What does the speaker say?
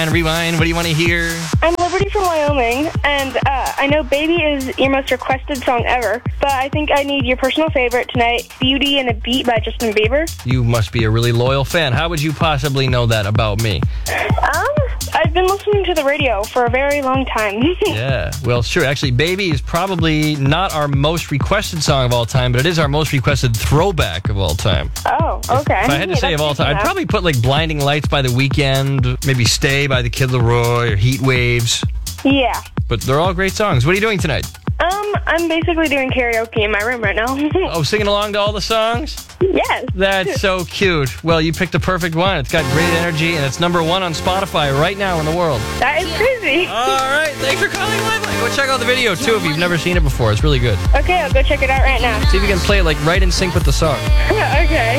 And Rewind, what do you want to hear? I'm Liberty from Wyoming, and I know Baby is your most requested song ever, but I think I need your personal favorite tonight, Beauty and a Beat by Justin Bieber. You must be a really loyal fan. How would you possibly know that about me? I've been listening to the radio for a very long time. Yeah, well, sure. Actually, Baby is probably not our most requested song of all time, but it is our most requested throwback of all time. Oh, okay. If I had to say of all time, I'd probably put like Blinding Lights by The Weeknd, maybe Stay by The Kid Laroi, or Heat Waves. Yeah. But they're all great songs. What are you doing tonight? I'm basically doing karaoke in my room right now. Oh, singing along to all the songs? Yes. That's so cute. Well, you picked the perfect one. It's got great energy, and it's #1 on Spotify right now in the world. That is crazy. All right. Thanks for calling Lifeline. Go check out the video, too, if you've never seen it before. It's really good. Okay, I'll go check it out right now. See if you can play it like right in sync with the song. Okay.